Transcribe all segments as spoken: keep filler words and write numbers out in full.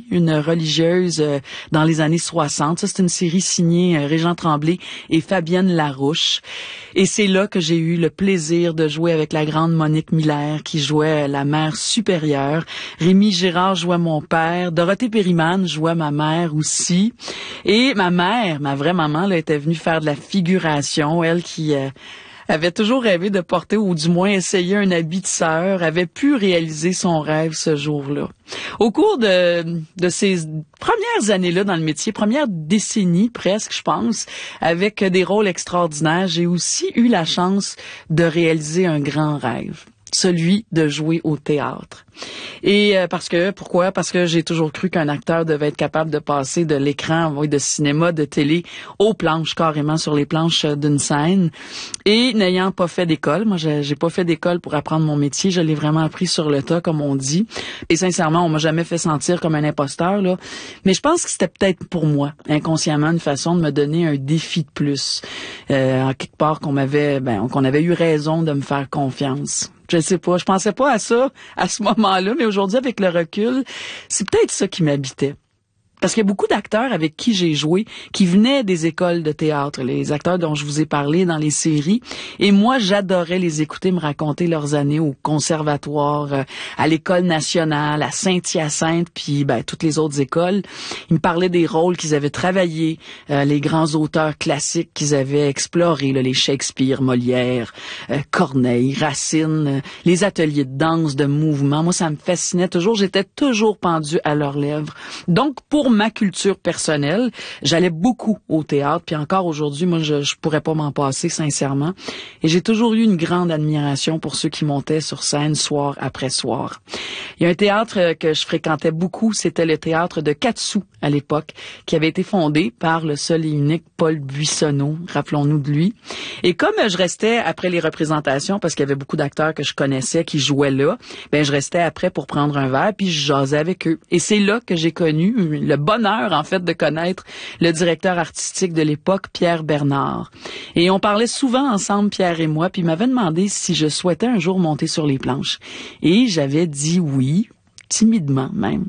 une religieuse euh, dans les années soixante. Ça, c'est une série signée euh, Régent Tremblay et Fabienne Larouche. Et c'est là que j'ai eu le plaisir de jouer avec la grande Monique Miller, qui jouait la mère supérieure. Rémi Girard jouait mon père. Dorothée Périman jouait ma mère aussi. Et ma mère, ma vraie maman, là, était venue faire de la figuration. Elle qui... Euh, avait toujours rêvé de porter ou du moins essayer un habit de sœur, avait pu réaliser son rêve ce jour-là. Au cours de, de ces premières années-là dans le métier, première décennie presque, je pense, avec des rôles extraordinaires, j'ai aussi eu la chance de réaliser un grand rêve, celui de jouer au théâtre. Et euh, parce que, pourquoi? Parce que j'ai toujours cru qu'un acteur devait être capable de passer de l'écran, oui, de cinéma, de télé, aux planches, carrément sur les planches d'une scène. Et n'ayant pas fait d'école, moi j'ai, j'ai pas fait d'école pour apprendre mon métier, je l'ai vraiment appris sur le tas, comme on dit. Et sincèrement, on m'a jamais fait sentir comme un imposteur, là. Mais je pense que c'était peut-être pour moi, inconsciemment, une façon de me donner un défi de plus. Euh, en quelque part qu'on m'avait, ben, qu'on avait eu raison de me faire confiance. Je sais pas, je pensais pas à ça à ce moment-là, mais aujourd'hui, avec le recul, c'est peut-être ça qui m'habitait. Parce qu'il y a beaucoup d'acteurs avec qui j'ai joué qui venaient des écoles de théâtre, les acteurs dont je vous ai parlé dans les séries. Et moi, j'adorais les écouter me raconter leurs années au conservatoire, à l'École nationale, à Saint-Hyacinthe, puis ben, toutes les autres écoles. Ils me parlaient des rôles qu'ils avaient travaillés, euh, les grands auteurs classiques qu'ils avaient explorés, là, les Shakespeare, Molière, euh, Corneille, Racine, euh, les ateliers de danse, de mouvement. Moi, ça me fascinait toujours. J'étais toujours pendue à leurs lèvres. Donc, pour ma culture personnelle, j'allais beaucoup au théâtre, puis encore aujourd'hui, moi, je, je pourrais pas m'en passer, sincèrement. Et j'ai toujours eu une grande admiration pour ceux qui montaient sur scène soir après soir. Il y a un théâtre que je fréquentais beaucoup, c'était le théâtre de Quat'Sous à l'époque, qui avait été fondé par le seul et unique Paul Buissonneau, rappelons-nous de lui. Et comme je restais après les représentations, parce qu'il y avait beaucoup d'acteurs que je connaissais qui jouaient là, ben je restais après pour prendre un verre, puis je jasais avec eux. Et c'est là que j'ai connu le bonheur, en fait, de connaître le directeur artistique de l'époque, Pierre Bernard. Et on parlait souvent ensemble, Pierre et moi, puis il m'avait demandé si je souhaitais un jour monter sur les planches. Et j'avais dit oui, timidement même.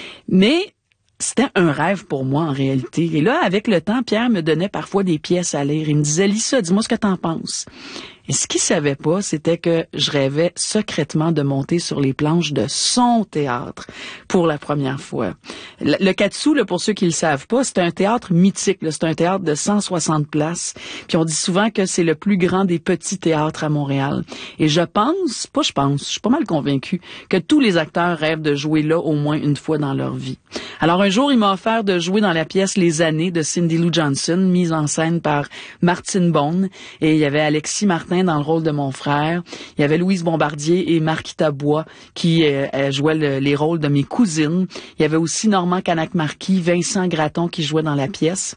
Mais c'était un rêve pour moi, en réalité. Et là, avec le temps, Pierre me donnait parfois des pièces à lire. Il me disait, « Lisa, dis-moi ce que t'en penses. » Et ce qu'il savait pas, c'était que je rêvais secrètement de monter sur les planches de son théâtre pour la première fois. Le, le Quat'Sous, là, pour ceux qui le savent pas, c'est un théâtre mythique. Là. C'est un théâtre de cent soixante places. Puis on dit souvent que c'est le plus grand des petits théâtres à Montréal. Et je pense, pas je pense, je suis pas mal convaincue que tous les acteurs rêvent de jouer là au moins une fois dans leur vie. Alors un jour, il m'a offert de jouer dans la pièce Les Années de Cindy Lou Johnson, mise en scène par Martine Bone. Et il y avait Alexis Martin dans le rôle de mon frère. Il y avait Louise Bombardier et Marquita Bois qui euh, jouaient le, les rôles de mes cousines. Il y avait aussi Normand Canac-Marquis, Vincent Gratton qui jouait dans la pièce.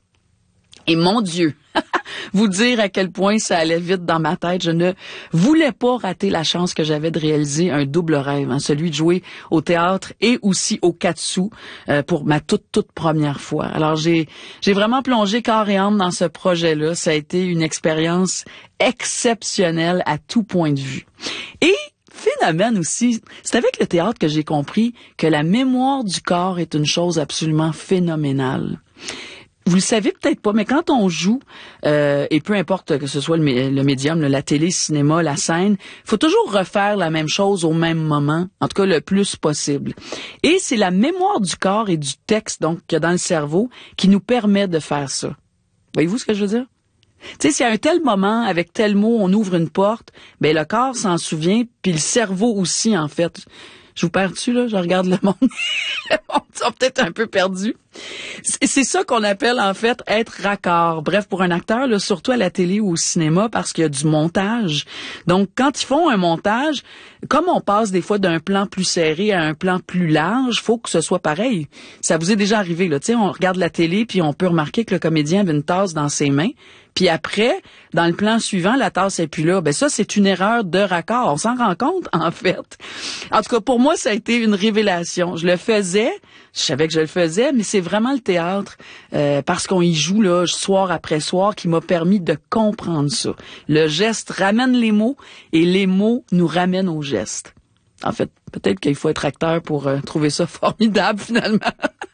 Et mon Dieu, vous dire à quel point ça allait vite dans ma tête. Je ne voulais pas rater la chance que j'avais de réaliser un double rêve, hein, celui de jouer au théâtre et aussi au Quat'Sous euh, pour ma toute, toute première fois. Alors, j'ai j'ai vraiment plongé corps et âme dans ce projet-là. Ça a été une expérience exceptionnelle à tout point de vue. Et phénomène aussi, c'est avec le théâtre que j'ai compris que la mémoire du corps est une chose absolument phénoménale. Vous le savez peut-être pas, mais quand on joue, euh, et peu importe que ce soit le, le médium, la télé, le cinéma, la scène, il faut toujours refaire la même chose au même moment, en tout cas le plus possible. Et c'est la mémoire du corps et du texte, donc, qu'il y a dans le cerveau, qui nous permet de faire ça. Voyez-vous ce que je veux dire? Tu sais, s'il y a un tel moment, avec tel mot, on ouvre une porte, ben le corps s'en souvient, puis le cerveau aussi, en fait. Je vous perds dessus, là? Je regarde le monde. Le monde sont peut-être un peu perdus. C'est ça qu'on appelle, en fait, être raccord. Bref, pour un acteur, là, surtout à la télé ou au cinéma, parce qu'il y a du montage. Donc, quand ils font un montage, comme on passe des fois d'un plan plus serré à un plan plus large, faut que ce soit pareil. Ça vous est déjà arrivé, là. Tu sais, on regarde la télé, puis on peut remarquer que le comédien avait une tasse dans ses mains. Puis après, dans le plan suivant, la tasse est plus là. Ben ça, c'est une erreur de raccord. On s'en rend compte, en fait. En tout cas, pour moi, ça a été une révélation. Je le faisais, je savais que je le faisais, mais c'est vraiment le théâtre, euh, parce qu'on y joue là soir après soir, qui m'a permis de comprendre ça. Le geste ramène les mots et les mots nous ramènent au geste. En fait, peut-être qu'il faut être acteur pour euh, trouver ça formidable, finalement.